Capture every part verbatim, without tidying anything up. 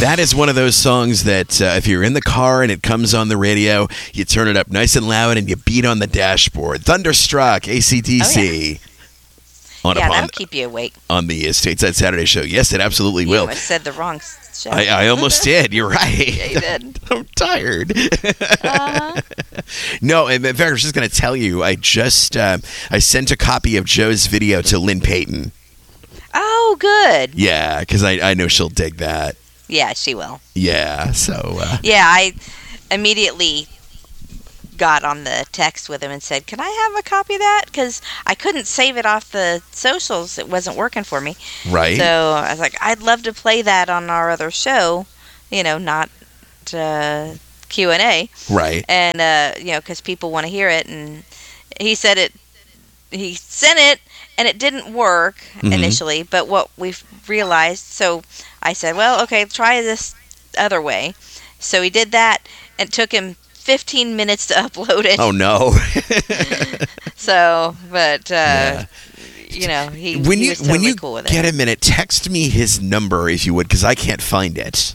That is one of those songs that uh, if you're in the car and it comes on the radio, you turn it up nice and loud and you beat on the dashboard. Thunderstruck, A C D C. Oh, yeah, on yeah a, that'll on, keep you awake. On the uh, Stateside Saturday show. Yes, it absolutely You will. almost said the wrong show. I, I almost did. You're right. Yeah, you did. I'm tired. Uh-huh. No, in fact, I was just going to tell you, I just uh, I sent a copy of Joe's video to Lynn Payton. Oh, good. Yeah, because I, I know she'll dig that. Yeah, she will. Yeah, so... Uh, Yeah, I immediately got on the text with him and said, can I have a copy of that? Because I couldn't save it off the socials. It wasn't working for me. Right. So I was like, I'd love to play that on our other show, you know, not uh, Q and A. Right. And, uh, you know, because people want to hear it. And he said it, he sent it, and it didn't work Mm-hmm. initially. But what we've realized, so I said, well, okay, try this other way. So he did that, and it took him fifteen minutes to upload it. Oh, no. So, but, uh, Yeah. you know, he, when he you, was totally when you cool with get it. a minute, text me his number, if you would, because I can't find it.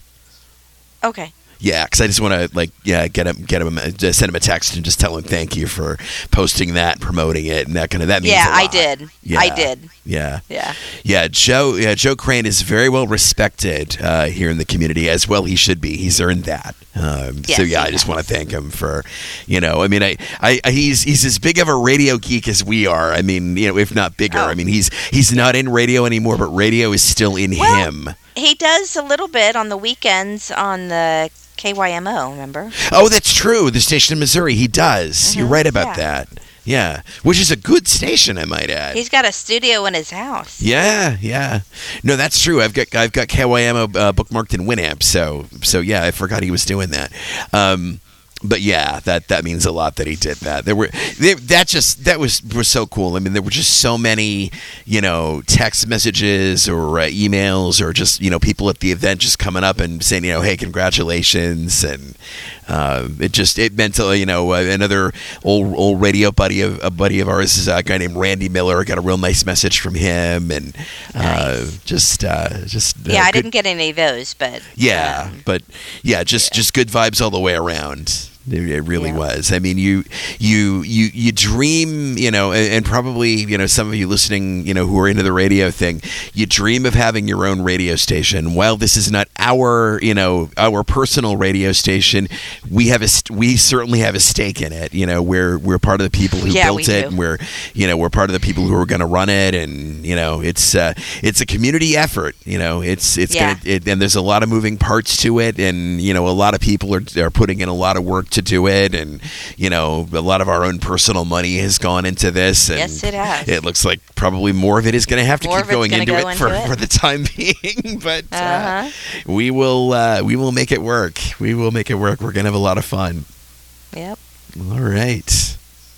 Okay. Yeah, because I just want to like yeah get him get him just send him a text and just tell him thank you for posting that, promoting it, and that kind of that means Yeah, a lot. I did. Yeah, I did. Yeah, Yeah. yeah. Joe yeah Joe Crane is very well respected uh, here in the community, as well he should be. He's earned that. Um, Yes, so yeah, he I just has. want to thank him for you know I mean I, I he's he's as big of a radio geek as we are. I mean you know if not bigger. Oh. I mean he's he's not in radio anymore, but radio is still in Well, him. He does a little bit on the weekends on the K Y M O, remember? Oh, that's true. The station in Missouri. He does. You're Mhm, right about yeah. that. Yeah. Which is a good station, I might add. He's got a studio in his house. Yeah, yeah. No, that's true. I've got I've got K Y M O uh, bookmarked in Winamp, so so yeah, I forgot he was doing that. Um, but yeah, that, that means a lot that he did that. There were they, that just that was was so cool. I mean, there were just so many, you know, text messages or uh, emails or just you know people at the event just coming up and saying you know hey congratulations and uh, it just it meant to, you know uh, another old old radio buddy of a buddy of ours is a guy named Randy Miller. Got a real nice message from him and uh, Nice. just uh, just uh, Yeah, I good- didn't get any of those, but yeah, um, but yeah, just yeah. just good vibes all the way around. It, it really Yeah. was. I mean, you you you you dream, you know, and, and probably you know some of you listening, you know, who are into the radio thing, you dream of having your own radio station. While this is not our, you know, our personal radio station, we have a st- we certainly have a stake in it. You know, we're we're part of the people who Yeah, built we it, do. and we're you know we're part of the people who are going to run it, and you know it's uh, it's a community effort. You know, it's it's Yeah. gonna it, and there's a lot of moving parts to it, and you know a lot of people are are putting in a lot of work to do it, and you know a lot of our own personal money has gone into this. And Yes, it has. It looks like probably more of it is going to have to More keep of it's going gonna into go it, into for, it. for the time being, but uh, Uh-huh. we will uh, we will make it work. We will make it work. We're going to have a lot of fun. Yep. All right.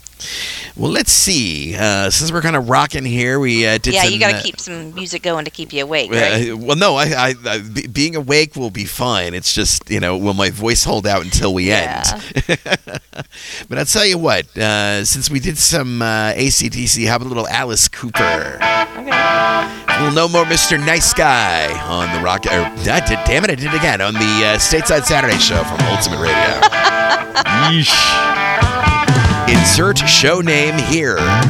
Well, let's see. Uh, since we're kind of rocking here, we uh, did. Yeah, some, you got to uh, keep some music going to keep you awake, right? Uh, well, no, I, I, I be- being awake will be fine. It's just you know, will my voice hold out until we Yeah. end? But I'll tell you what. Uh, since we did some uh, A C D C, how about a little Alice Cooper? Okay. Well, no more Mister Nice Guy on the rock. Or, I did, damn it, I did it again on the uh, Stateside Saturday Show from Ultimate Radio. Yeesh. Insert show name here.